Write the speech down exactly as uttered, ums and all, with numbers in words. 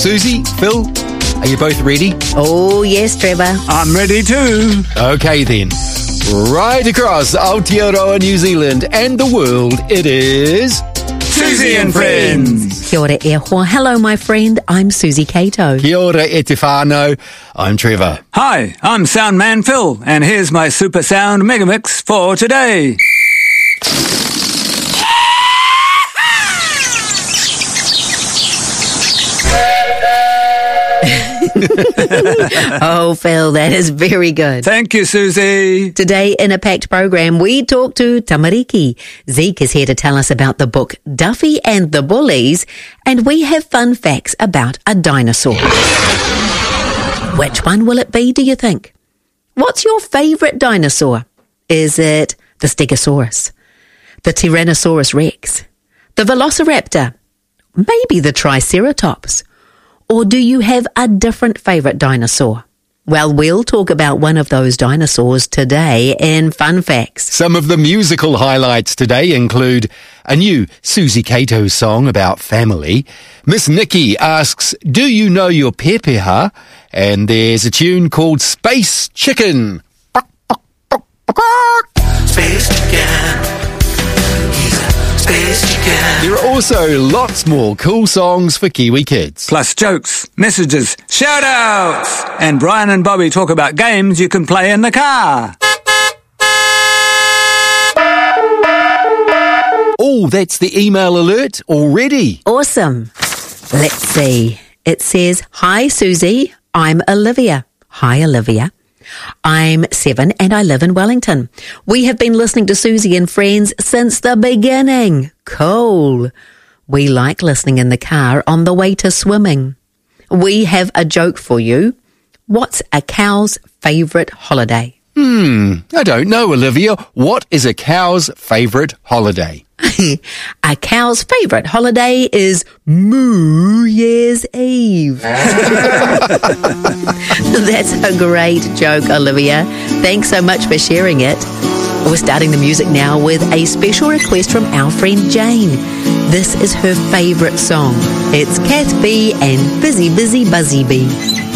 Susie, Phil, are you both ready? Oh, yes, Trevor. I'm ready too. Okay then. Right across Aotearoa, New Zealand and the world, it is... Susie and Friends. Kia ora e hoa. Hello, my friend. I'm Susie Cato. Kia ora e te whānau. I'm Trevor. Hi, I'm Soundman Phil, and here's my Super Sound Megamix for today. Oh, Phil, that is very good. Thank you, Susie. Today in a packed program, we talk to Tamariki. Zeke is here to tell us about the book Duffy and the Bullies, and we have fun facts about a dinosaur. Which one will it be, do you think? What's your favourite dinosaur? Is it the Stegosaurus, the Tyrannosaurus Rex, the Velociraptor, maybe the Triceratops? Or do you have a different favourite dinosaur? Well, we'll talk about one of those dinosaurs today in Fun Facts. Some of the musical highlights today include a new Susie Cato song about family. Miss Nikki asks, do you know your pepeha? And there's a tune called Space Chicken. Space Chicken. He's a space chicken. There are also lots more cool songs for Kiwi kids. Plus jokes, messages, shout-outs. And Brian and Bobby talk about games you can play in the car. Oh, that's the email alert already. Awesome. Let's see. It says, Hi, Susie. I'm Olivia. Hi, Olivia. I'm seven and I live in Wellington. We have been listening to Susie and Friends since the beginning. Cool. We like listening in the car on the way to swimming. We have a joke for you. What's a cow's favourite holiday? Hmm, I don't know, Olivia. What is a cow's favourite holiday? A cow's favourite holiday is Moo Year's Eve. That's a great joke, Olivia. Thanks so much for sharing it. We're starting the music now with a special request from our friend Jane. This is her favourite song. It's Cat B and Busy Busy Buzzy Bee.